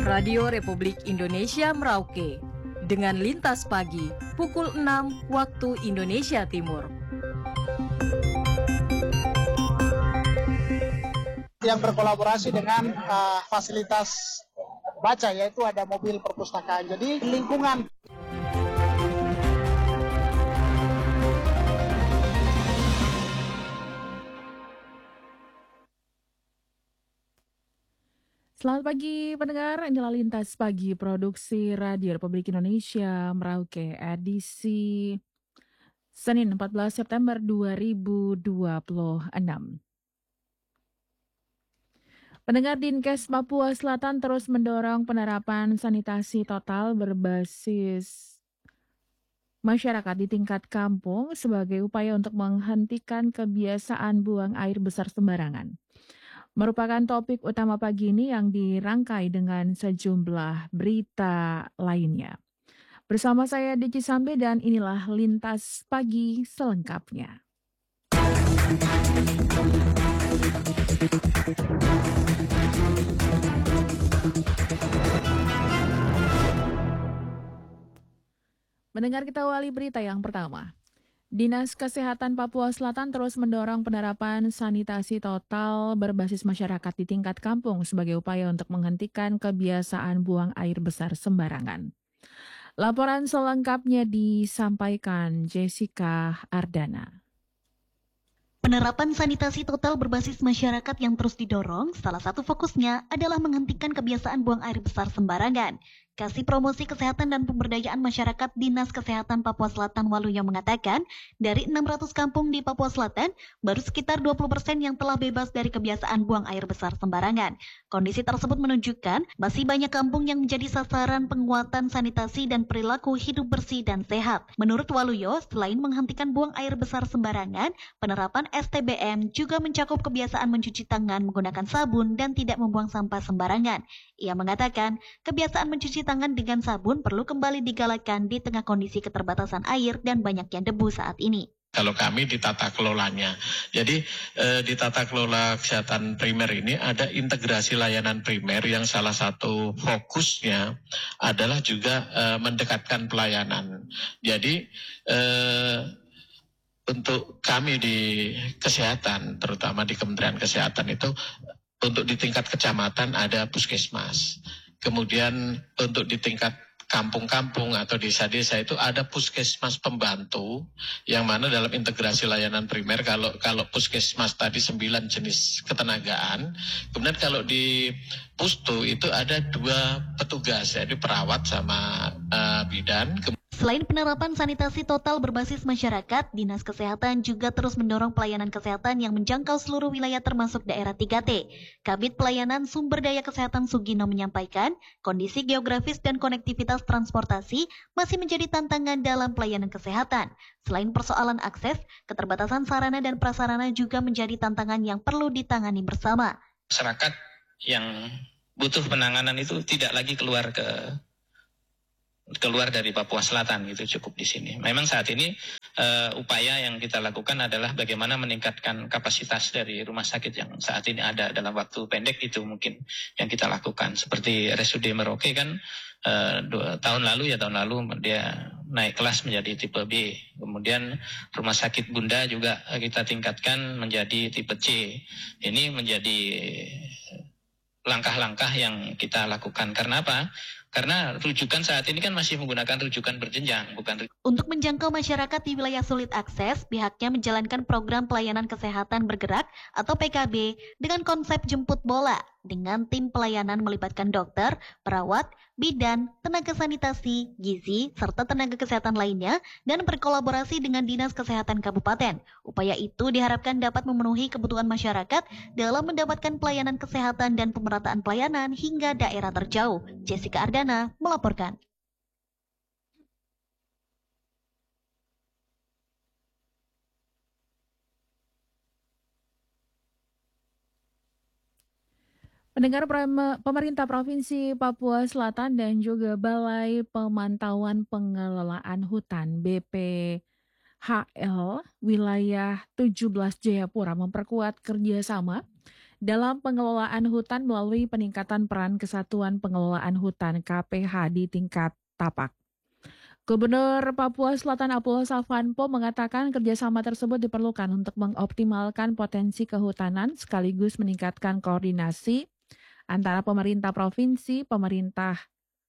Radio Republik Indonesia Merauke dengan Lintas Pagi pukul 6 waktu Indonesia Timur. Yang berkolaborasi dengan fasilitas baca, yaitu ada mobil perpustakaan. Jadi lingkungan. Selamat pagi pendengar, inilah Lintas Pagi Produksi Radio Republik Indonesia Merauke edisi Senin 14 September 2026. Pendengar, Dinkes Papua Selatan terus mendorong penerapan sanitasi total berbasis masyarakat di tingkat kampung sebagai upaya untuk menghentikan kebiasaan buang air besar sembarangan. Merupakan topik utama pagi ini yang dirangkai dengan sejumlah berita lainnya. Bersama saya Deci Sambe dan inilah Lintas Pagi selengkapnya. Mendengar kita awali berita yang pertama. Dinas Kesehatan Papua Selatan terus mendorong penerapan sanitasi total berbasis masyarakat di tingkat kampung sebagai upaya untuk menghentikan kebiasaan buang air besar sembarangan. Laporan selengkapnya disampaikan Jessica Ardana. Penerapan sanitasi total berbasis masyarakat yang terus didorong, salah satu fokusnya adalah menghentikan kebiasaan buang air besar sembarangan. Kasih Promosi Kesehatan dan Pemberdayaan Masyarakat Dinas Kesehatan Papua Selatan Waluyo mengatakan, dari 600 kampung di Papua Selatan, baru sekitar 20% yang telah bebas dari kebiasaan buang air besar sembarangan. Kondisi tersebut menunjukkan masih banyak kampung yang menjadi sasaran penguatan sanitasi dan perilaku hidup bersih dan sehat. Menurut Waluyo, selain menghentikan buang air besar sembarangan, penerapan STBM juga mencakup kebiasaan mencuci tangan menggunakan sabun dan tidak membuang sampah sembarangan. Ia mengatakan, kebiasaan mencuci tangan dengan sabun perlu kembali digalakkan di tengah kondisi keterbatasan air dan banyaknya debu saat ini. Kalau kami di tata kelolanya, jadi di tata kelola kesehatan primer ini ada integrasi layanan primer yang salah satu fokusnya adalah juga mendekatkan pelayanan. Jadi untuk kami di kesehatan, terutama di Kementerian Kesehatan itu, untuk di tingkat kecamatan ada puskesmas. Kemudian untuk di tingkat kampung-kampung atau desa-desa itu ada puskesmas pembantu, yang mana dalam integrasi layanan primer kalau puskesmas tadi 9 jenis ketenagaan, kemudian kalau di pustu itu ada 2 petugas, yaitu perawat sama bidan. Selain penerapan sanitasi total berbasis masyarakat, Dinas Kesehatan juga terus mendorong pelayanan kesehatan yang menjangkau seluruh wilayah termasuk daerah 3T. Kabid Pelayanan Sumber Daya Kesehatan Sugino menyampaikan, kondisi geografis dan konektivitas transportasi masih menjadi tantangan dalam pelayanan kesehatan. Selain persoalan akses, keterbatasan sarana dan prasarana juga menjadi tantangan yang perlu ditangani bersama. Masyarakat yang butuh penanganan itu tidak lagi keluar dari Papua Selatan, gitu, cukup di sini. Memang saat ini upaya yang kita lakukan adalah bagaimana meningkatkan kapasitas dari rumah sakit yang saat ini ada dalam waktu pendek, itu mungkin yang kita lakukan. Seperti RSUD Merauke kan tahun lalu dia naik kelas menjadi tipe B. Kemudian rumah sakit Bunda juga kita tingkatkan menjadi tipe C. Ini menjadi langkah-langkah yang kita lakukan. Karena apa? Karena rujukan saat ini kan masih menggunakan rujukan berjenjang, bukan. Untuk menjangkau masyarakat di wilayah sulit akses, pihaknya menjalankan program pelayanan kesehatan bergerak atau PKB dengan konsep jemput bola, dengan tim pelayanan melibatkan dokter, perawat, bidan, tenaga sanitasi, gizi, serta tenaga kesehatan lainnya, dan berkolaborasi dengan Dinas Kesehatan Kabupaten. Upaya itu diharapkan dapat memenuhi kebutuhan masyarakat dalam mendapatkan pelayanan kesehatan dan pemerataan pelayanan hingga daerah terjauh. Jessica Ardana melaporkan. Pendengar, pemerintah Provinsi Papua Selatan dan juga Balai Pemantauan Pengelolaan Hutan BPHL wilayah 17 Jayapura memperkuat kerjasama dalam pengelolaan hutan melalui peningkatan peran Kesatuan Pengelolaan Hutan KPH di tingkat tapak. Gubernur Papua Selatan Apollo Salvanpo mengatakan kerjasama tersebut diperlukan untuk mengoptimalkan potensi kehutanan sekaligus meningkatkan koordinasi antara pemerintah provinsi, pemerintah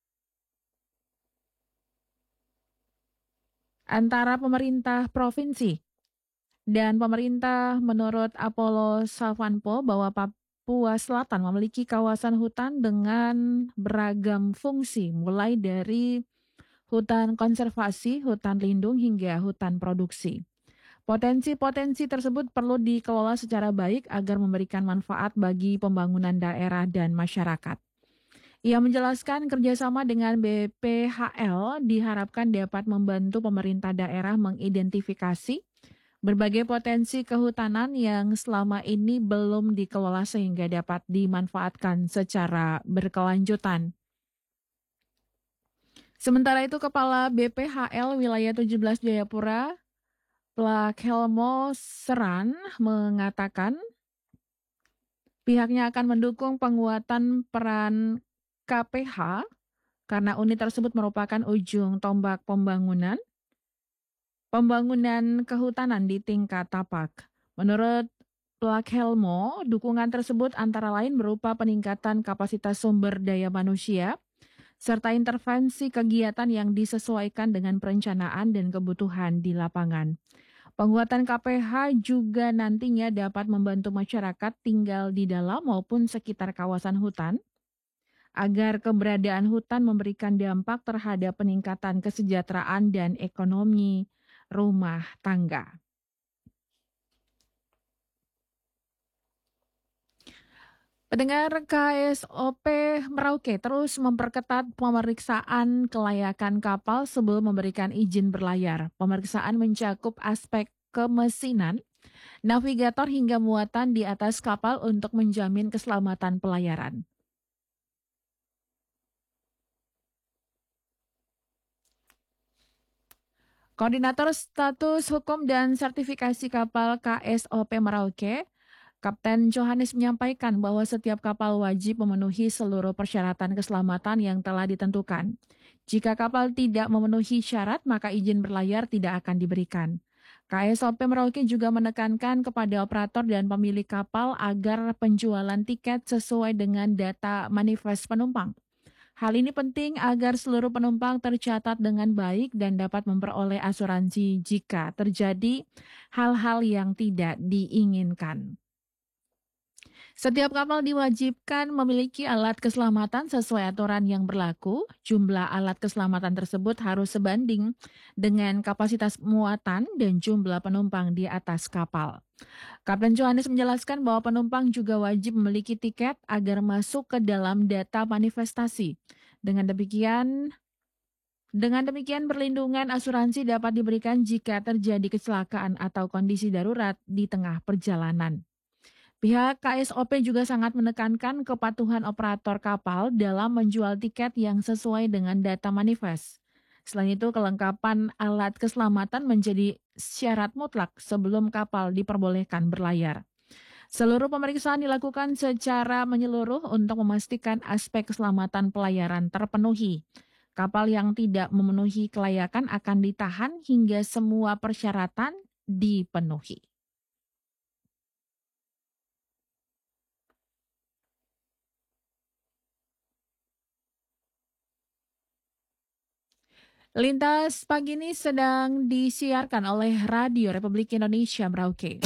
provinsi dan pemerintah. Menurut Apollo Salvanpo bahwa Papua Selatan memiliki kawasan hutan dengan beragam fungsi mulai dari hutan konservasi, hutan lindung, hingga hutan produksi. Potensi-potensi tersebut perlu dikelola secara baik agar memberikan manfaat bagi pembangunan daerah dan masyarakat. Ia menjelaskan kerjasama dengan BPHL diharapkan dapat membantu pemerintah daerah mengidentifikasi berbagai potensi kehutanan yang selama ini belum dikelola sehingga dapat dimanfaatkan secara berkelanjutan. Sementara itu, Kepala BPHL Wilayah 17 Jayapura, Plakhelmo Seran, mengatakan pihaknya akan mendukung penguatan peran KPH karena unit tersebut merupakan ujung tombak pembangunan kehutanan di tingkat tapak. Menurut Plakhelmo, dukungan tersebut antara lain berupa peningkatan kapasitas sumber daya manusia, serta intervensi kegiatan yang disesuaikan dengan perencanaan dan kebutuhan di lapangan. Penguatan KPH juga nantinya dapat membantu masyarakat tinggal di dalam maupun sekitar kawasan hutan, agar keberadaan hutan memberikan dampak terhadap peningkatan kesejahteraan dan ekonomi rumah tangga. Pendengar, KSOP Merauke terus memperketat pemeriksaan kelayakan kapal sebelum memberikan izin berlayar. Pemeriksaan mencakup aspek kemesinan, navigator hingga muatan di atas kapal untuk menjamin keselamatan pelayaran. Koordinator Status Hukum dan Sertifikasi Kapal KSOP Merauke, Kapten Johannes menyampaikan bahwa setiap kapal wajib memenuhi seluruh persyaratan keselamatan yang telah ditentukan. Jika kapal tidak memenuhi syarat, maka izin berlayar tidak akan diberikan. KSOP Merauke juga menekankan kepada operator dan pemilik kapal agar penjualan tiket sesuai dengan data manifest penumpang. Hal ini penting agar seluruh penumpang tercatat dengan baik dan dapat memperoleh asuransi jika terjadi hal-hal yang tidak diinginkan. Setiap kapal diwajibkan memiliki alat keselamatan sesuai aturan yang berlaku. Jumlah alat keselamatan tersebut harus sebanding dengan kapasitas muatan dan jumlah penumpang di atas kapal. Kapten Johannes menjelaskan bahwa penumpang juga wajib memiliki tiket agar masuk ke dalam data manifestasi. Dengan demikian, perlindungan asuransi dapat diberikan jika terjadi kecelakaan atau kondisi darurat di tengah perjalanan. Pihak KSOP juga sangat menekankan kepatuhan operator kapal dalam menjual tiket yang sesuai dengan data manifest. Selain itu, kelengkapan alat keselamatan menjadi syarat mutlak sebelum kapal diperbolehkan berlayar. Seluruh pemeriksaan dilakukan secara menyeluruh untuk memastikan aspek keselamatan pelayaran terpenuhi. Kapal yang tidak memenuhi kelayakan akan ditahan hingga semua persyaratan dipenuhi. Lintas pagi ini sedang disiarkan oleh Radio Republik Indonesia Merauke.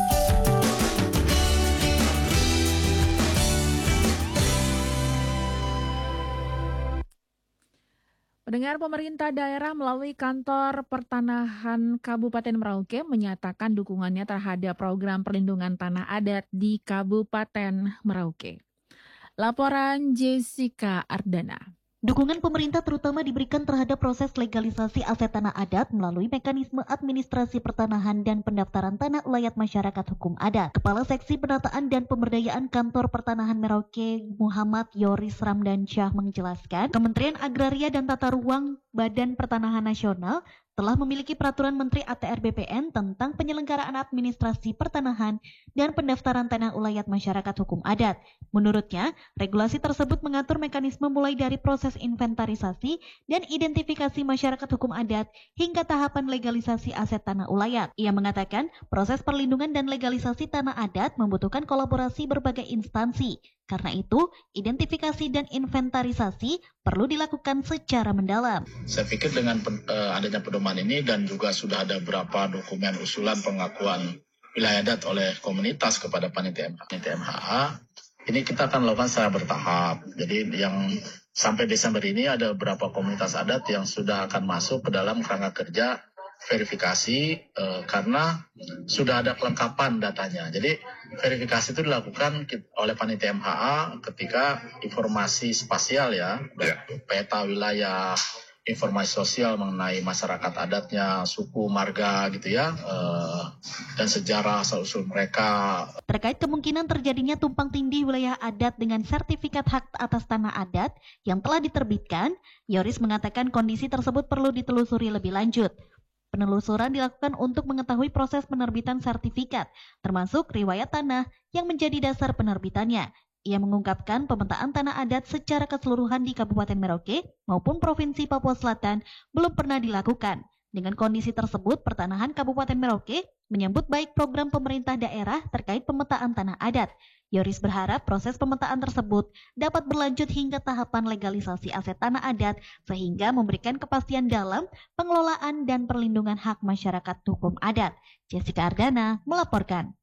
Pendengar, pemerintah daerah melalui Kantor Pertanahan Kabupaten Merauke menyatakan dukungannya terhadap program perlindungan tanah adat di Kabupaten Merauke. Laporan Jessica Ardana. Dukungan pemerintah terutama diberikan terhadap proses legalisasi aset tanah adat melalui mekanisme administrasi pertanahan dan pendaftaran tanah ulayat masyarakat hukum adat. Kepala Seksi Penataan dan Pemberdayaan Kantor Pertanahan Merauke, Muhammad Yoris Ramdan Syah menjelaskan, Kementerian Agraria dan Tata Ruang Badan Pertanahan Nasional setelah memiliki peraturan Menteri ATR BPN tentang penyelenggaraan administrasi pertanahan dan pendaftaran tanah ulayat masyarakat hukum adat. Menurutnya, regulasi tersebut mengatur mekanisme mulai dari proses inventarisasi dan identifikasi masyarakat hukum adat hingga tahapan legalisasi aset tanah ulayat. Ia mengatakan, proses perlindungan dan legalisasi tanah adat membutuhkan kolaborasi berbagai instansi. Karena itu, identifikasi dan inventarisasi perlu dilakukan secara mendalam. Saya pikir dengan adanya pedoman ini dan juga sudah ada beberapa dokumen usulan pengakuan wilayah adat oleh komunitas kepada panitia MHA, ini kita akan lakukan secara bertahap. Jadi yang sampai Desember ini ada beberapa komunitas adat yang sudah akan masuk ke dalam kerangka kerja verifikasi karena sudah ada kelengkapan datanya. Jadi verifikasi itu dilakukan oleh panitia MHA ketika informasi spasial ya, peta wilayah, informasi sosial mengenai masyarakat adatnya, suku, marga gitu ya, dan sejarah asal-usul mereka. Terkait kemungkinan terjadinya tumpang tindih wilayah adat dengan sertifikat hak atas tanah adat yang telah diterbitkan, Yoris mengatakan kondisi tersebut perlu ditelusuri lebih lanjut. Penelusuran dilakukan untuk mengetahui proses penerbitan sertifikat, termasuk riwayat tanah yang menjadi dasar penerbitannya. Ia mengungkapkan pemetaan tanah adat secara keseluruhan di Kabupaten Merauke maupun Provinsi Papua Selatan belum pernah dilakukan. Dengan kondisi tersebut, Pertanahan Kabupaten Merauke menyambut baik program pemerintah daerah terkait pemetaan tanah adat. Yoris berharap proses pemetaan tersebut dapat berlanjut hingga tahapan legalisasi aset tanah adat sehingga memberikan kepastian dalam pengelolaan dan perlindungan hak masyarakat hukum adat. Jessica Ardana melaporkan.